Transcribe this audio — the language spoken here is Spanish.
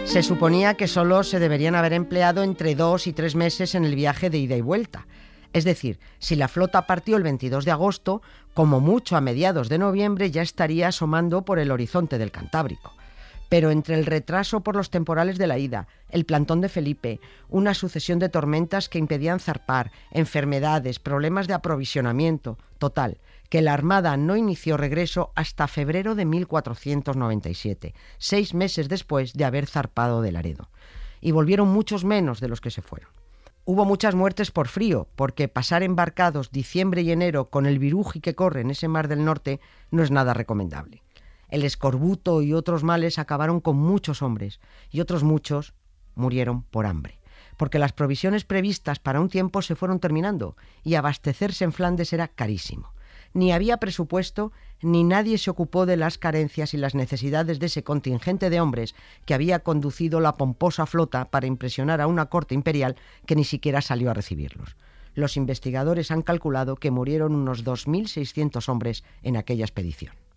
Se suponía que solo se deberían haber empleado entre 2 y 3 meses en el viaje de ida y vuelta. Es decir, si la flota partió el 22 de agosto, como mucho a mediados de noviembre ya estaría asomando por el horizonte del Cantábrico. Pero entre el retraso por los temporales de la ida, el plantón de Felipe, una sucesión de tormentas que impedían zarpar, enfermedades, problemas de aprovisionamiento, total, que la Armada no inició regreso hasta febrero de 1497, 6 meses después de haber zarpado de Laredo. Y volvieron muchos menos de los que se fueron. Hubo muchas muertes por frío, porque pasar embarcados diciembre y enero con el viruji que corre en ese mar del norte no es nada recomendable. El escorbuto y otros males acabaron con muchos hombres, y otros muchos murieron por hambre, porque las provisiones previstas para un tiempo se fueron terminando, y abastecerse en Flandes era carísimo. Ni había presupuesto, ni nadie se ocupó de las carencias y las necesidades de ese contingente de hombres que había conducido la pomposa flota para impresionar a una corte imperial que ni siquiera salió a recibirlos. Los investigadores han calculado que murieron unos 2.600 hombres en aquella expedición.